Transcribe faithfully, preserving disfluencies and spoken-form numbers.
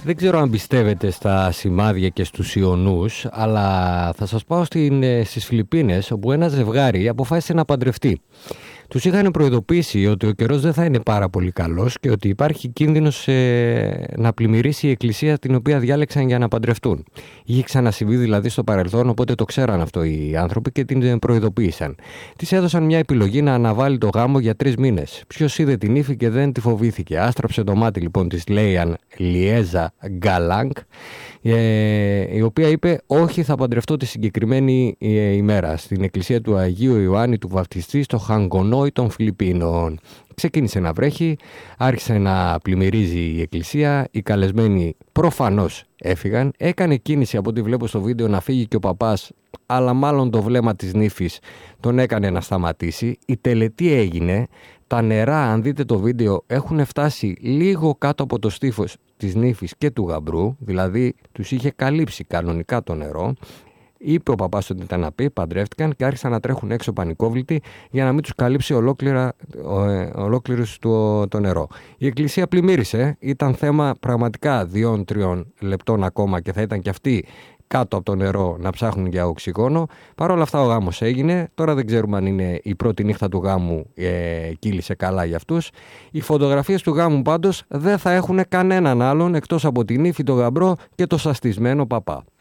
Δεν ξέρω αν πιστεύετε στα σημάδια και στους ιονούς, αλλά θα σας πάω στην, στις Φιλιππίνες, όπου ένα ζευγάρι αποφάσισε να παντρευτεί. Τους είχαν προειδοποιήσει ότι ο καιρός δεν θα είναι πάρα πολύ καλός και ότι υπάρχει κίνδυνος ε, να πλημμυρίσει η εκκλησία την οποία διάλεξαν για να παντρευτούν. Είχε ξανασυμβεί δηλαδή στο παρελθόν, οπότε το ξέραν αυτό οι άνθρωποι και την προειδοποίησαν. Της έδωσαν μια επιλογή να αναβάλει το γάμο για τρεις μήνες. Ποιος είδε την ύφη και δεν τη φοβήθηκε. Άστραψε το μάτι λοιπόν της Λέιαν Λιέζα Γκαλάνγκ, ε, η οποία είπε όχι, θα παντρευτώ τη συγκεκριμένη ε, ημέρα στην εκκλησία του Αγίου Ιωάννη του Βαπτιστή στο Χαγκονό των Φιλιππίνων. Ξεκίνησε να βρέχει, άρχισε να πλημμυρίζει η εκκλησία, οι καλεσμένοι προφανώς έφυγαν, έκανε κίνηση από ό,τι βλέπω στο βίντεο να φύγει και ο παπάς, αλλά μάλλον το βλέμμα της νύφης τον έκανε να σταματήσει. Η τελετή έγινε, τα νερά, αν δείτε το βίντεο, έχουν φτάσει λίγο κάτω από το στίφος της νύφης και του γαμπρού, δηλαδή τους είχε καλύψει κανονικά το νερό. Είπε ο παπάς ότι ήταν να πει, παντρεύτηκαν και άρχισαν να τρέχουν έξω πανικόβλητοι για να μην τους καλύψει ολόκληρα, ολόκληρους το, το νερό. Η εκκλησία πλημμύρισε, ήταν θέμα πραγματικά δύο-τριών λεπτών ακόμα και θα ήταν και αυτοί κάτω από το νερό να ψάχνουν για οξυγόνο. Παρ' όλα αυτά ο γάμος έγινε. Τώρα δεν ξέρουμε αν είναι η πρώτη νύχτα του γάμου ε, κύλησε καλά για αυτούς. Οι φωτογραφίες του γάμου πάντως δεν θα έχουν κανέναν άλλον εκτός από την ύφη, τον γαμπρό και το σαστισμένο παπά.